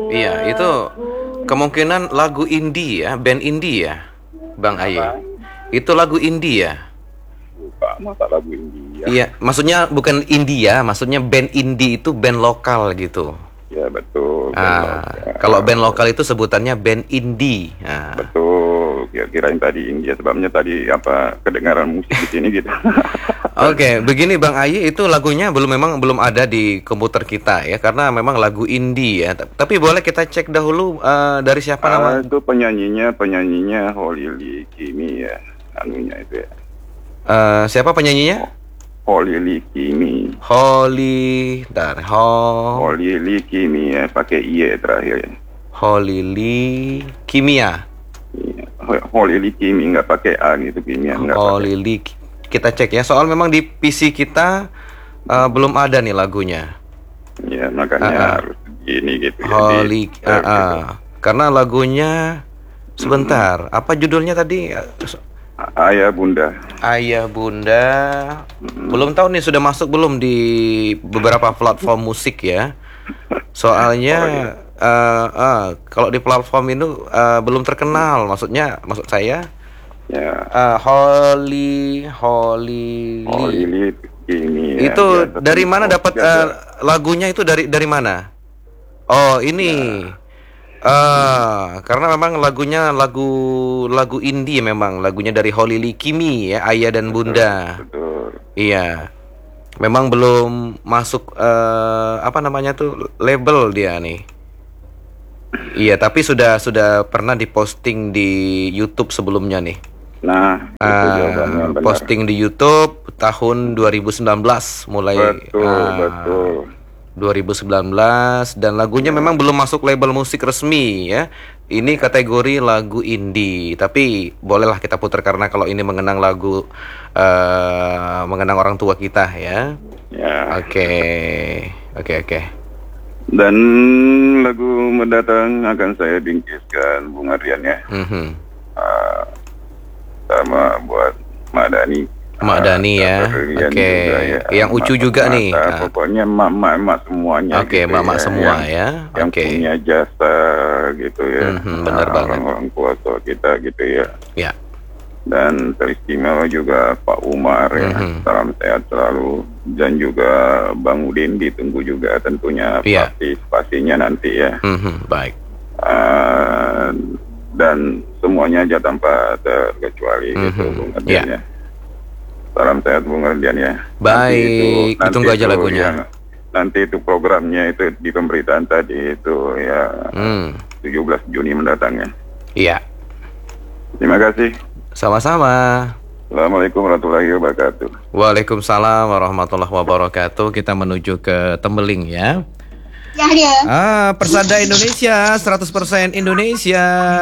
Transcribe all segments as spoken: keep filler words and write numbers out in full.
Iya, itu kemungkinan lagu indie ya, band indie ya, Bang Aye. Apa? Itu lagu indie ya? Bukan, masa lagu India. Iya, maksudnya bukan India, maksudnya band indie itu band lokal gitu. Ya betul. band Ah, lokal. kalau band lokal itu sebutannya band indie. Ah. Betul, kira-kirain tadi India sebabnya tadi apa kedengaran musik di sini gitu. Oke, begini Bang Aye, itu lagunya belum memang belum ada di komputer kita ya, karena memang lagu indie ya. T- Tapi boleh kita cek dahulu eh, dari siapa nama? Ah, itu penyanyinya penyanyinya Holly Kimi ya, anunya itu ya. Eh, siapa penyanyinya? Holly Kimi. Holly, dar, Ho, Holly Kimi ya, pakai I terakhir ya. Holly Kimia, Iya. Holly Kimi nggak pakai A gitu, Kimi nggak pakai. Holly. Kita cek ya, soal memang di P C kita eh, belum ada nih lagunya. Ya makanya Ah, ah. harus gini gitu ya. Holly, di- ah, gitu. ah. Karena lagunya sebentar, apa judulnya tadi? Ayah Bunda. Ayah Bunda. Belum tahu nih sudah masuk belum di beberapa platform musik ya. Soalnya Oh, iya. eh, eh, kalau di platform itu eh, belum terkenal. Maksudnya, maksud saya Ya. eh, Holly, Holly, Holly Kimi ya. itu Dia dari tetap- mana dapat dia eh, ada- lagunya itu dari dari mana? Oh ini. Ah, karena memang lagunya lagu lagu indie memang lagunya dari Holly Kimi ya, Ayah dan Bunda. Betul. Iya. Memang belum masuk eh, apa namanya tuh label dia nih. Iya, tapi sudah sudah pernah diposting di YouTube sebelumnya nih. Nah, itu Ah, jawabannya benar. posting di YouTube tahun dua ribu sembilan belas mulai Betul, ah, betul. dua ribu sembilan belas dan lagunya memang belum masuk label musik resmi ya. Ini kategori lagu indie, tapi bolehlah kita putar karena kalau ini mengenang lagu eh mengenang orang tua kita ya. Ya. Oke. Oke, oke. Dan lagu mendatang akan saya bingkiskan Bung Ardian ya. Mhm. Ah, sama buat Mak Dani. Mak Dani ya. Berlian Oke. juga ya. Yang Ucu Mak- juga mata, nih. Ah. Pokoknya mak-mak semuanya. Oke, gitu mak-mak ya, semua yang, ya. Yang Oke. punya jasa gitu ya. Mhm, benar Ah, banget. Orang-orang kuasa kita gitu ya. Ya. Dan teristimewa juga Pak Umar ya. Mhm. Salam sehat selalu. Dan juga Bang Udin ditunggu juga tentunya Iya. partisipasinya nanti ya. Mhm, baik. Ah, dan semuanya aja tanpa terkecuali gitu Mhm, Bung Ardian iya. ya. Salam sehat Bung Ardian ya. Baik, ditunggu aja itu lagunya. yang- nanti itu programnya itu di pemberitaan tadi itu ya Hmm. tujuh belas Juni mendatang ya. Iya. Terima kasih. Sama-sama. Assalamualaikum warahmatullahi wabarakatuh. Waalaikumsalam warahmatullahi wabarakatuh. Kita menuju ke Tembeling ya. Ya dia. Ah, Persada Indonesia, seratus persen Indonesia.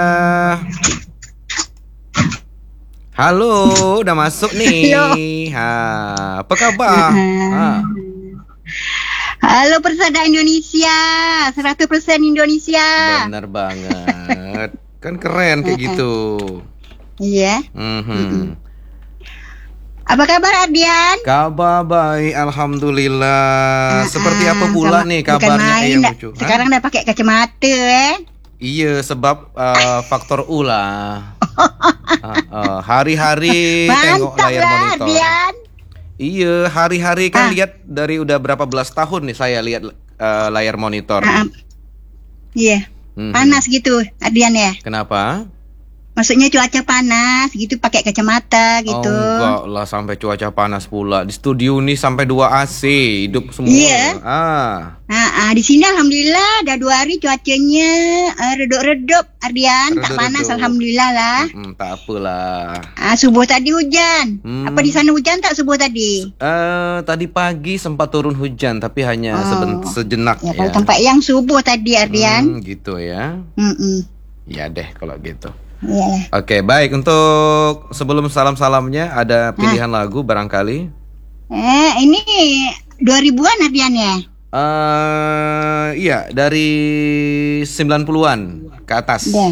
Halo, udah masuk nih. Ha, apa kabar? Ah, Halo Persada Indonesia, seratus persen Indonesia. benar banget. Kan keren kayak gitu. Iya. Mhm. Apa kabar Ardian? Kabar baik, alhamdulillah. Seperti apa pula Sama- nih bukan kabarnya main, Eyang dah- Ucu? Hah? Sekarang udah pakai kacamata eh. Iya, sebab uh, faktor U lah. Uh, uh, hari-hari tengok Mantap layar lah monitor. Ardian. Iya, hari-hari kan Ah. lihat dari udah berapa belas tahun nih saya lihat uh, layar monitor. Ah, Iya. Mhm. Panas gitu Ardian ya. Kenapa? Maksudnya cuaca panas gitu pakai kacamata gitu. Oh, enggak lah sampai cuaca panas pula. Di studio nih sampai dua A C, hidup semua. Iya. Ah. Nah, ah, di sini alhamdulillah udah dua hari cuacanya eh, redup-redup Ardian, tak Redup-redup. panas alhamdulillah lah. Mm, tak apalah. Ah, subuh tadi hujan. Hmm. Apa di sana hujan tak subuh tadi? Eh, tadi pagi sempat turun hujan tapi hanya Oh. seben- sejenak Ya, ya. kalau tempat yang subuh tadi Ardian. Hmm, gitu ya. Mm-mm. Ya deh kalau gitu. Iya. Oke, baik. Untuk sebelum salam-salamnya ada pilihan lagu barangkali. Eh, ini dua ribuan Ardian ya? Eh, iya, dari sembilan puluhan ke atas. Iya.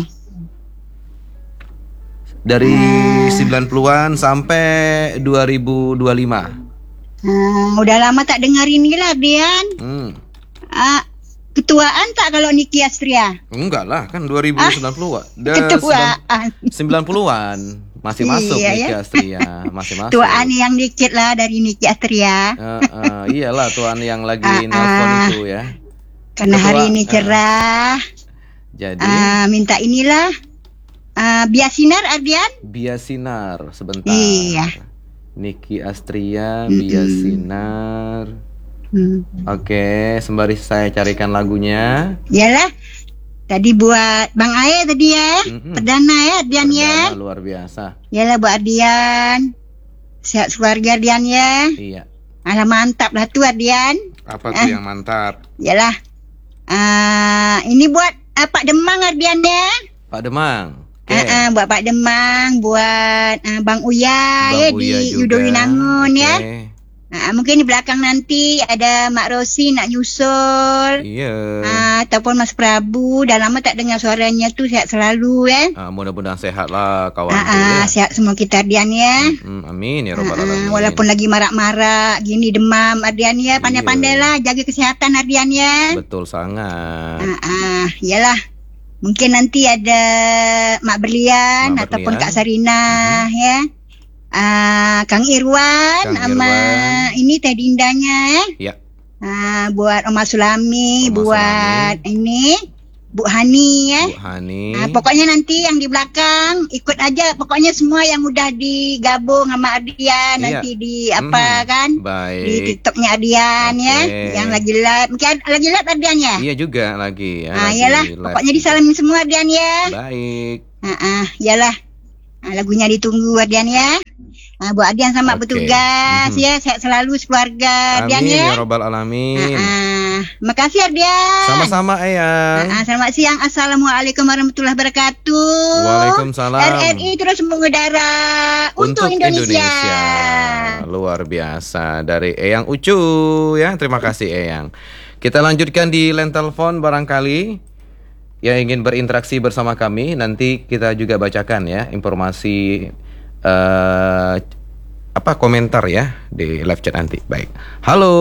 Dari sembilan puluhan sampai dua ribu dua puluh lima. Hmm, udah lama tak dengar ini lah Ardian. Hmm. Ah, ketuaan tak kalau Niki Astria? Enggak lah, kan dua ribu sembilan puluh ah, ketuaan. sembilan puluhan. Masih masuk Iya, Niki ya. Astria, masih masuk. Tuaan yang dikit lah dari Niki Astria. Uh, uh, iyalah tuan yang lagi Ah, nelpon ah. itu ya. Karena Ketua, hari ini ah. cerah. Jadi Ah, minta inilah. Ah, biasinar Ardian? Biasinar sebentar. Iya. Niki Astria, Mm-mm. Biasinar. Hmm. Oke, sembari saya carikan lagunya. Yalah. Tadi buat Bang Ae tadi ya. Mm-mm. Perdana ya Ardian ya. Perdana luar biasa. Yalah buat Ardian. Sehat keluarga Ardian ya. Iya. Alah mantap lah tuh Ardian. Apa Eh. tuh yang mantap? Yalah. Ah, ini buat ah, Pak Demang Ardian ya. Pak Demang. Oke. Ah, ah, buat Pak Demang, buat ah, Bang Uya Bang ya Uya di juga. Yudowinangun ya. Oke. Ah, mungkin di belakang nanti ada Mak Rosi nak nyusul. Iya. Ah, ataupun Mas Prabu. Dah lama tak dengar suaranya tu. Sehat selalu ya. Ah, mudah-mudahan sehat lah kawan Ah, tu ah, ya. sehat semua kita Ardian ya. Hmm, amin ya Ah, robbal ah, alamin. walaupun lagi marak-marak gini demam Ardian ya. Pandai-pandai lah jaga kesihatan Ardian ya. Betul sangat. Ah, ah, iyalah. Mungkin nanti ada Mak Berlian Mak ataupun Berlian. Kak Sarina ya. Ah, Kang Irwan Kang sama Irwan. ini Teh Dindanya ya. Ya. Ah, buat Oma Sulami, Oma buat ini Bu Hani ya. Bu Hani. Ah, pokoknya nanti yang di belakang ikut aja. Pokoknya semua yang udah digabung sama Ardian Iya. nanti di apa Mhm. kan? Di Baik. TikToknya Ardian ya. Oke. Yang lagi live. Mungkin lagi live Ardian ya? Iya juga lagi ya. Ah, lagi iyalah. live. Pokoknya disalamin semua Ardian ya. Baik. Ah, ah, iyalah. Ah, lagunya ditunggu Ardian ya. Ah, buat Ardian sama Oke. petugas Mhm. ya. Sehat selalu sekeluarga Ardian Amin ya. ya robbal alamin. Ah, ah. Makasih Ardian. Sama-sama Eyang. Ah, selamat siang. Assalamualaikum warahmatullahi wabarakatuh. Waalaikumsalam. R R I terus mengudara untuk, Indonesia. Luar biasa dari Eyang Ucu ya. Terima kasih Eyang. Kita lanjutkan di line telepon barangkali yang ingin berinteraksi bersama kami. Nanti kita juga bacakan ya informasi eh apa komentar ya di live chat nanti. Baik. Halo.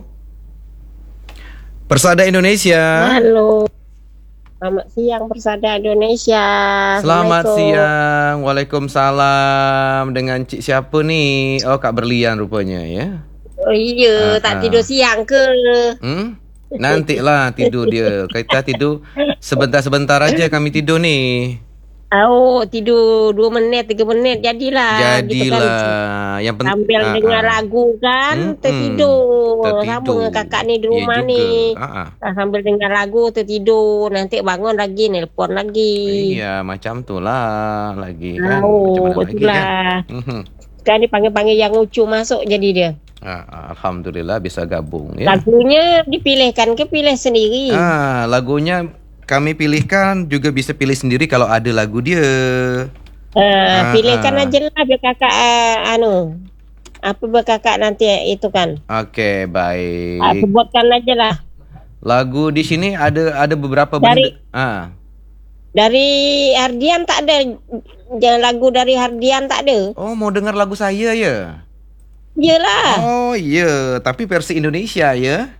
Persada Indonesia. Halo. Selamat siang Persada Indonesia. Selamat Assalamualaikum. siang. Waalaikumsalam. Dengan Cik siapa nih? Oh, Kak Berlian rupanya ya. Oh Ah, iya, tak ah. tidur siang ke? Hmm? Nantilah tidur dia. Kita tidur sebentar-sebentar aja kami tidur nih. Oh, tidur dua menit, tiga menit jadilah. Gitu kan. Jadilah. Yang penting Sambil dengar lagu kan, Mm-mm. tertidur. Sama Tertidur. dengan kakak ni di Iya rumah juga. ni. Ah, ah. Ah, sambil dengar lagu tertidur. Nanti bangun lagi, nelpon lagi. Iya, macam tu lah lagi kan. Oh, Macam mana betul lagi kan? lah. Mhm. Sekarang dipanggil-panggil yang lucu masuk jadi dia. Ah, ah, Alhamdulillah bisa gabung ya. Lagunya dipilihkan ke pilih sendiri. Ah, lagunya kami pilihkan juga bisa pilih sendiri kalau ada lagu dia. Uh, Ah, pilihkan ah. aja lah biar kakak uh, anu apa biar kakak nanti itu kan. Oke, Uh, baik. sebutkan aja lah. Lagu di sini ada ada beberapa Dari- benda. Ah. Dari Hardian tak ada. Jangan lagu dari Hardian tak ada. Oh, mau dengar lagu saya ya? Yelah. Oh, iya, tapi versi Indonesia ya.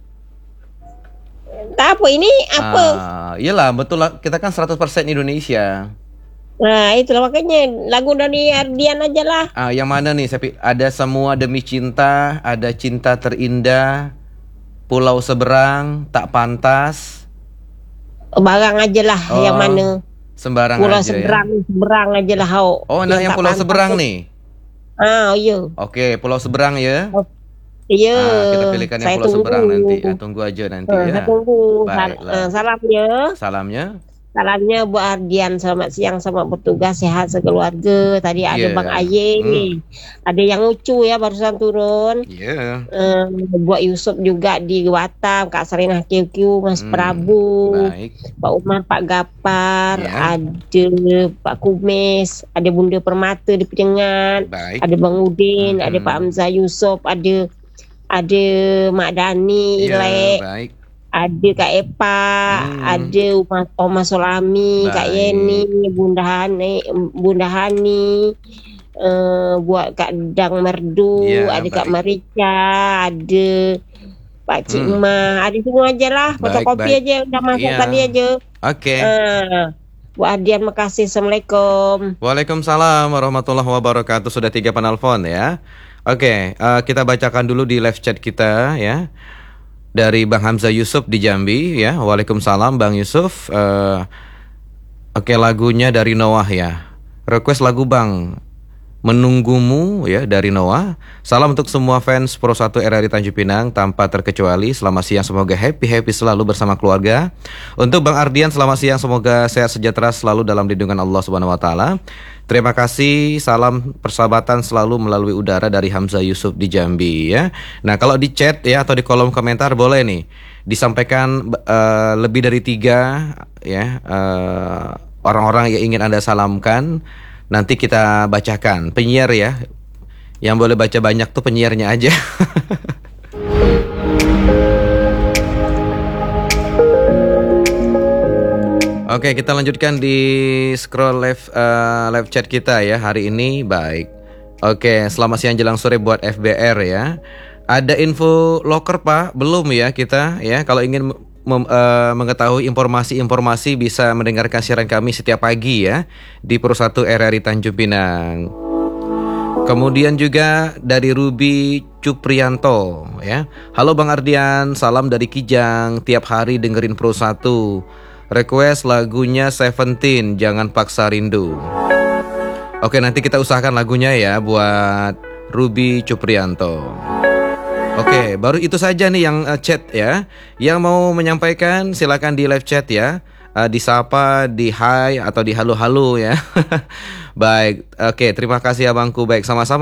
Tak apa ini apa. Ah, iyalah, betul lah. Kita kan seratus persen Indonesia. Nah itulah makanya lagu dari Hardian aja lah. Ah, yang mana nih? Saya pi- ada Semua Demi Cinta, ada Cinta Terindah, Pulau Seberang, Tak Pantas. Barang aja lah Oh, yang mana. Sembarang Pulau aja Seberang, ya. Seberang aja lah. Hau. Oh, nah yang tak Pulau pantas Seberang tu. nih. Ah iya. Oke, Pulau Seberang ya. Iya. Ah, kita pilihkan yang Saya Pulau tunggu. Seberang nanti. Ah, tunggu aja nanti Ah, ya. saya tunggu. Sal- Baiklah. ah, salamnya. Salamnya. Salamnya buat Ardian. Selamat siang, selamat bertugas, sehat sekeluarga. Tadi ada Yeah. Bang Aye. Hmm. Ada yang lucu ya barusan turun. Ya. Um, buat Yusuf juga di Batam, Kak Sarina Q Q, Mas Hmm, Prabu, Baik. Pak Umar, Pak Gapar, Ya. ada Pak Kumis, ada Bunda Permata di Penyengat, Baik. ada Bang Udin, Hmm. ada Pak Hamzah Yusof, ada ada Mak Dani, Ya, Ilek, baik. ada Kak Epa, Hmm. ada Uma, Oma Solami, Kak Baik. Yeni, Bunda Hani, Bunda Hani, uh, buat Kak Dang Merdu, Ya, ada Kak baik. Marica, ada Pak Cik Hmm. Ma. Ada semua aja lah. Baik, Fotokopi baik. aja udah masuk Iya. tadi aja. Oke. Ah, Bu Ardian makasih. Assalamualaikum. Waalaikumsalam warahmatullahi wabarakatuh. Sudah tiga penelpon ya. Oke, eh, kita bacakan dulu di live chat kita ya. Dari Bang Hamzah Yusuf di Jambi ya. Waalaikumsalam Bang Yusuf. Eh, oke, lagunya dari Noah ya. Request lagu Bang Menunggumu ya dari Noah. Salam untuk semua fans Pro satu R R I Tanjung Pinang tanpa terkecuali. Selamat siang, semoga happy-happy selalu bersama keluarga. Untuk Bang Ardian, selamat siang, semoga sehat sejahtera selalu dalam lindungan Allah Subhanahu wa taala. Terima kasih, salam persahabatan selalu melalui udara dari Hamzah Yusuf di Jambi ya. Nah, kalau di chat ya atau di kolom komentar boleh nih disampaikan uh, lebih dari tiga ya uh, orang-orang yang ingin Anda salamkan. Nanti kita bacakan. Penyiar ya, yang boleh baca banyak tuh penyiarnya aja. Oke, kita lanjutkan di scroll live uh, live chat kita ya hari ini. Baik. Oke, selamat siang jelang sore buat F B R ya. Ada info loker Pak? Belum ya kita ya. Kalau ingin mem, uh, mengetahui informasi-informasi bisa mendengarkan siaran kami setiap pagi ya di Pro satu R R I Tanjung Pinang. Kemudian juga dari Ruby Cuprianto ya. Halo Bang Ardian, salam dari Kijang, tiap hari dengerin Pro satu. Request lagunya Seventeen, Jangan Paksa Rindu. Oke, nanti kita usahakan lagunya ya buat Ruby Cuprianto. Oke, baru itu saja nih yang uh, chat ya. Yang mau menyampaikan silakan di live chat ya. Uh, disapa, di hi atau di halo-halo ya. Baik, oke, terima kasih abangku. Baik, sama-sama.